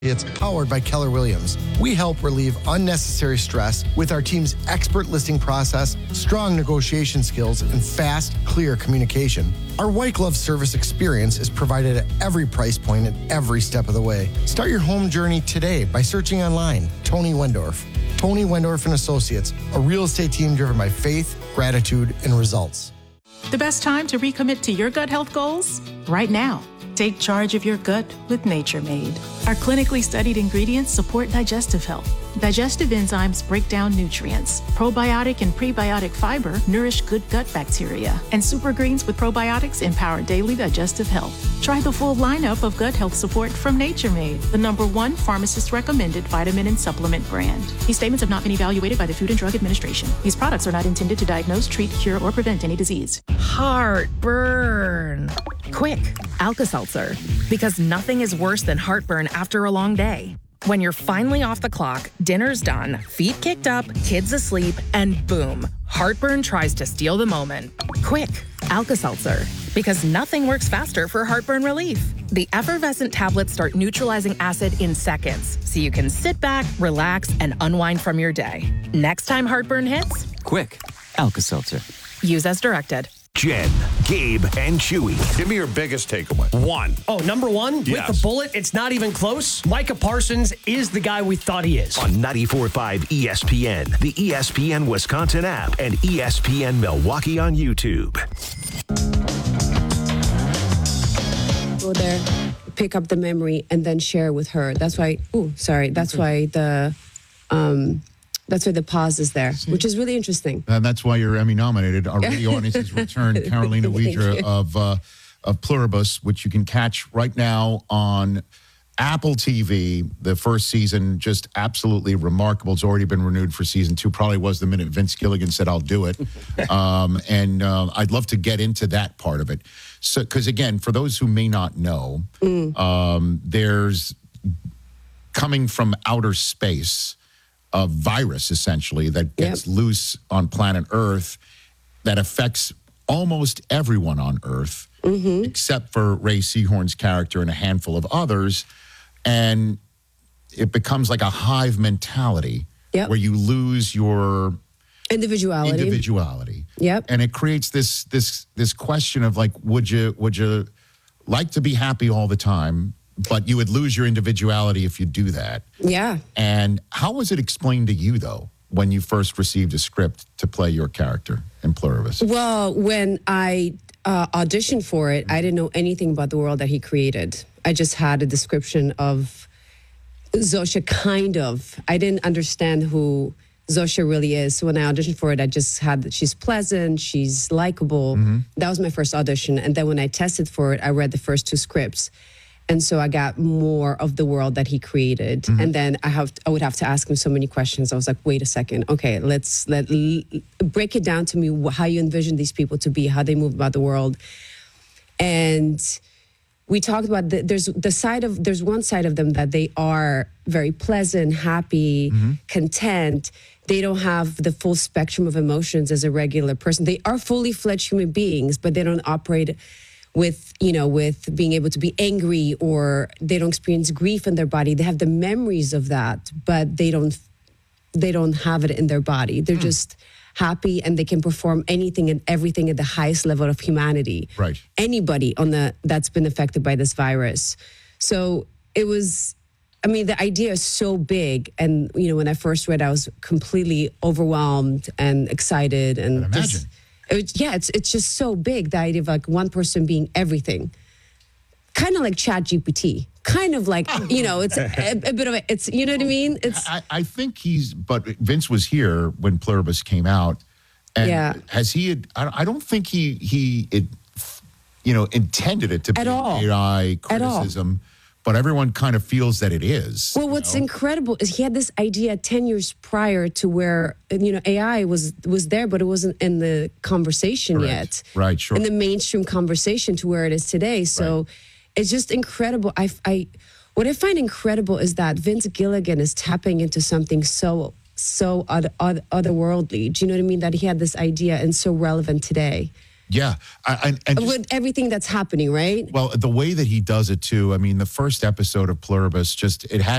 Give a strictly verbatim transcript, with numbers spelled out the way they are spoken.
It's powered by Keller Williams. We help relieve unnecessary stress with our team's expert listing process, strong negotiation skills, and fast, clear communication. Our white glove service experience is provided at every price point and every step of the way. Start your home journey today by searching online. Tony Wendorf. Tony Wendorf and Associates, a real estate team driven by faith, gratitude, and results. The best time to recommit to your gut health goals? Right now. Take charge of your gut with Nature Made. Our clinically studied ingredients support digestive health. Digestive enzymes break down nutrients. Probiotic and prebiotic fiber nourish good gut bacteria. And super greens with probiotics empower daily digestive health. Try the full lineup of gut health support from Nature Made, the number one pharmacist-recommended vitamin and supplement brand. These statements have not been evaluated by the Food and Drug Administration. These products are not intended to diagnose, treat, cure, or prevent any disease. Heartburn. Quick, Alka-Seltzer. Because nothing is worse than heartburn after a long day. When you're finally off the clock, dinner's done, feet kicked up, kids asleep, and boom, heartburn tries to steal the moment. Quick, Alka-Seltzer. Because nothing works faster for heartburn relief. The effervescent tablets start neutralizing acid in seconds, so you can sit back, relax, and unwind from your day. Next time heartburn hits, quick, Alka-Seltzer. Use as directed. Jen, Gabe, and Chewy. Give me your biggest takeaway. One. Oh, number one? Yes. With the bullet, it's not even close. Micah Parsons is the guy we thought he is. On ninety-four point five E S P N, the E S P N Wisconsin app, and E S P N Milwaukee on YouTube. Go there, pick up the memory, and then share with her. That's why, oh, sorry. That's why the... um. That's why the pause is there, which is really interesting. And that's why you're Emmy nominated. Our radio audience has returned Carolina Wiedra of uh, of Pluribus, which you can catch right now on Apple T V. The first season, just absolutely remarkable. It's already been renewed for season two. Probably was the minute Vince Gilligan said, I'll do it. um, and uh, I'd love to get into that part of it. So, because again, for those who may not know, mm. um, there's coming from outer space, a virus, essentially, that gets yep. loose on planet Earth that affects almost everyone on Earth, mm-hmm. except for Ray Seahorn's character and a handful of others. And it becomes like a hive mentality yep. where you lose your individuality. Individuality. Yep. And it creates this this this question of like, would you would you like to be happy all the time? But you would lose your individuality if you do that. Yeah. And how was it explained to you, though, when you first received a script to play your character in Pluribus? Well, when I uh, auditioned for it, I didn't know anything about the world that he created. I just had a description of Zosha, kind of. I didn't understand who Zosha really is. So when I auditioned for it, I just had, she's pleasant, she's likable. Mm-hmm. That was my first audition. And then when I tested for it, I read the first two scripts. And so I got more of the world that he created. Mm-hmm. And then I have I would have to ask him so many questions. I was like, wait a second. Okay, let's let l- break it down to me how you envision these people to be, how they move about the world. And we talked about the, there's the side of there's one side of them that they are very pleasant, happy, mm-hmm. content. They don't have the full spectrum of emotions as a regular person. They are fully fledged human beings, but they don't operate with, you know, with being able to be angry, or they don't experience grief in their body. They have the memories of that, but they don't, they don't have it in their body. They're mm. just happy, and they can perform anything and everything at the highest level of humanity. Right. Anybody on the, that's been affected by this virus. So it was, I mean, the idea is so big. And, you know, when I first read, I was completely overwhelmed and excited. And imagine. just, It, yeah, it's it's just so big, the idea of like one person being everything. Kind of like Chat G P T. Kind of like, you know, it's a, a bit of a, it's, you know what I mean? It's. I, I think he's, but Vince was here when Pluribus came out. And yeah. has he, I I don't think he, he it, you know, intended it to At be all. A I criticism. But everyone kind of feels that it is. Well, what's know? incredible is he had this idea ten years prior to where, you know, A I was was there, but it wasn't in the conversation Correct. yet. Right, sure. In the mainstream conversation to where it is today. So right. it's just incredible. I, I, what I find incredible is that Vince Gilligan is tapping into something so, so other, other, otherworldly. Do you know what I mean? That he had this idea and so relevant today. Yeah. I, I, and just, with everything that's happening, right? Well, the way that he does it, too, I mean, the first episode of Pluribus, just, it had